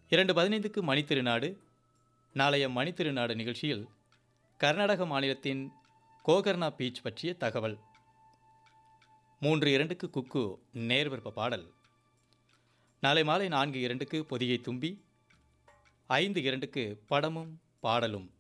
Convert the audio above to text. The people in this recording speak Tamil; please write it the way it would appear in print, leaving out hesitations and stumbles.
2:15க்கு மணித்திருநாடு. நாளைய மணித்திருநாடு நிகழ்ச்சியில் கர்நாடக மாநிலத்தின் கோகர்ணா பீச் பற்றிய தகவல். 3:02க்கு குக்கு நேர்விருப்ப பாடல். நாளை மாலை 4:02க்கு பொதிகை தும்பி. 5:02க்கு படமும் பாடலும்.